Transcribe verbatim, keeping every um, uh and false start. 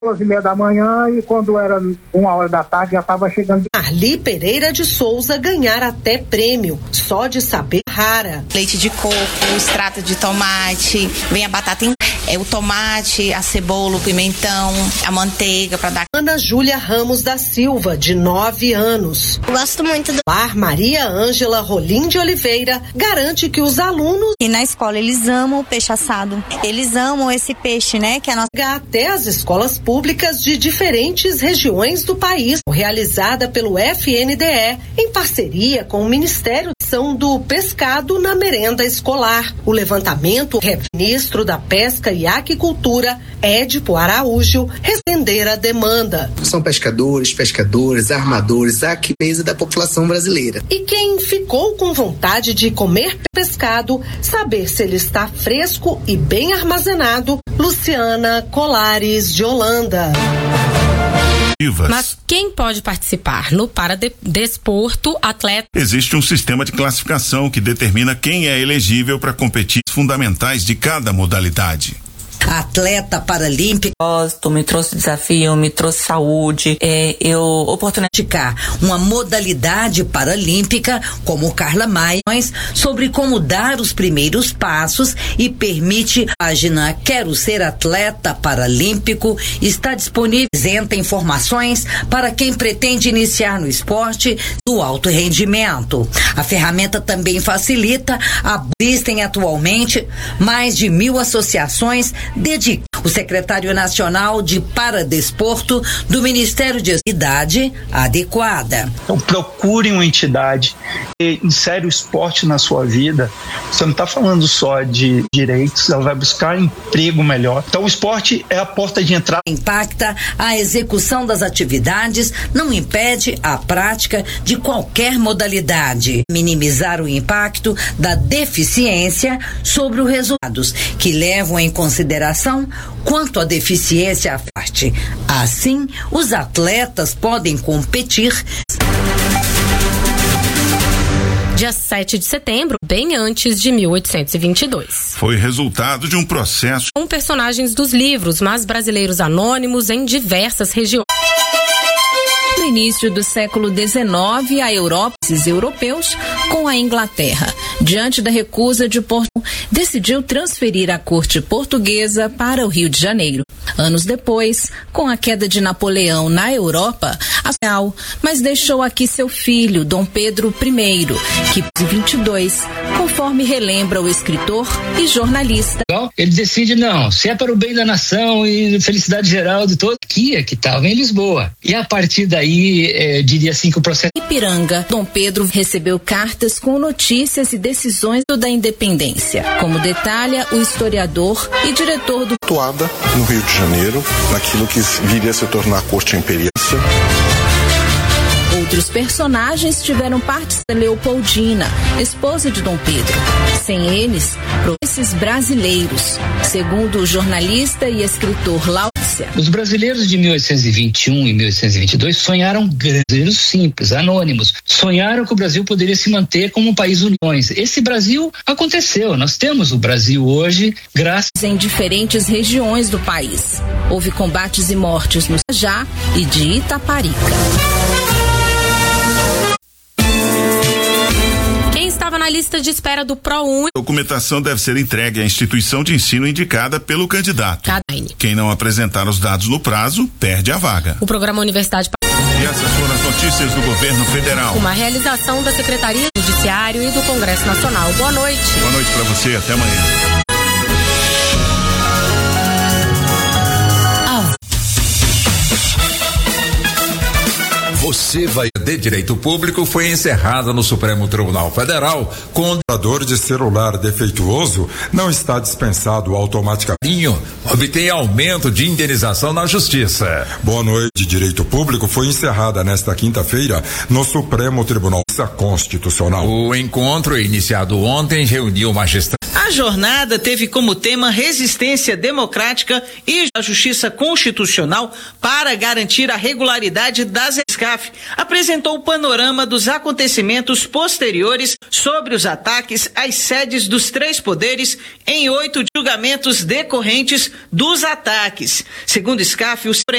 duas e meia da manhã e quando era uma hora da tarde já estava chegando. Arli Pereira de Souza ganhar até prêmio, só de saber rara. Leite de coco, extrato de tomate, vem a batata em... É o tomate, a cebola, o pimentão, a manteiga para dar. Ana Júlia Ramos da Silva, de nove anos. Gosto muito do Lar Maria Ângela Rolim de Oliveira garante que os alunos e na escola eles amam o peixe assado. Eles amam esse peixe, né? Que é a nossa... Até as escolas públicas de diferentes regiões do país, realizada pelo F N D E em parceria com o Ministério do Pescado na merenda escolar. O levantamento, o ministro da Pesca e Aquicultura, Édipo Araújo, responder a demanda. São pescadores, pescadoras, armadores, a mesa da população brasileira. E quem ficou com vontade de comer pescado, saber se ele está fresco e bem armazenado, Luciana Colares de Holanda. Mas quem pode participar? No Paradesporto, atleta. Existe um sistema de classificação que determina quem é elegível para competir fundamentais de cada modalidade. Atleta paralímpico. Me trouxe desafio, me trouxe saúde, é, eu oportunidade uma modalidade paralímpica como Carla Maia sobre como dar os primeiros passos e permite a página Quero Ser Atleta Paralímpico está disponível, apresenta informações para quem pretende iniciar no esporte do alto rendimento. A ferramenta também facilita a existem atualmente mais de mil associações dedicadas. O secretário nacional de Paradesporto do Ministério de Idade adequada. Então procure uma entidade que insere o esporte na sua vida. Você não está falando só de direitos, ela vai buscar emprego melhor. Então o esporte é a porta de entrada. Impacta a execução das atividades, não impede a prática de qualquer modalidade. Minimizar o impacto da deficiência sobre os resultados, que levam em consideração quanto à deficiência à parte. Assim, os atletas podem competir. Dia sete de setembro, bem antes de mil oitocentos e vinte e dois. Foi resultado de um processo com personagens dos livros, mas brasileiros anônimos em diversas regiões. No início do século dezenove, a Europa, os europeus, com a Inglaterra, diante da recusa de Portugal, decidiu transferir a corte portuguesa para o Rio de Janeiro. Anos depois, com a queda de Napoleão na Europa, a mas deixou aqui seu filho, Dom Pedro I, que em vinte e dois, conforme relembra o escritor e jornalista. Ele decide, não, se é para o bem da nação e felicidade geral de todo, aqui é que estava em Lisboa. E a partir daí, é, diria assim que o processo... Ipiranga, Dom Pedro recebeu cartas com notícias e decisões da independência, como detalha o historiador e diretor do... Atuada no Rio de Janeiro, naquilo que viria a se tornar a corte imperial. Outros personagens tiveram parte da Leopoldina, esposa de Dom Pedro. Sem eles, esses brasileiros, segundo o jornalista e escritor Láucia. Os brasileiros de mil oitocentos e vinte e um e mil oitocentos e vinte e dois sonharam brasileiros simples, anônimos. Sonharam que o Brasil poderia se manter como um país uniões. Esse Brasil aconteceu. Nós temos o Brasil hoje, graças... Em diferentes regiões do país. Houve combates e mortes no Sajá e de Itaparica. Estava na lista de espera do ProUni. A documentação deve ser entregue à instituição de ensino indicada pelo candidato. Cadaine. Quem não apresentar os dados no prazo, perde a vaga. O programa Universidade... E essas foram as notícias do governo federal. Uma realização da Secretaria do Judiciário e do Congresso Nacional. Boa noite. Boa noite para você, até amanhã. Você vai de Direito Público foi encerrada no Supremo Tribunal Federal com o operador de celular defeituoso não está dispensado automaticamente. Obtém aumento de indenização na Justiça. Boa noite. Direito Público foi encerrada nesta quinta-feira no Supremo Tribunal Constitucional. O encontro iniciado ontem reuniu magistrados. A A jornada teve como tema resistência democrática e a justiça constitucional para garantir a regularidade das S C A F. Apresentou o panorama dos acontecimentos posteriores sobre os ataques às sedes dos três poderes em oito julgamentos decorrentes dos ataques. Segundo o S C A F, o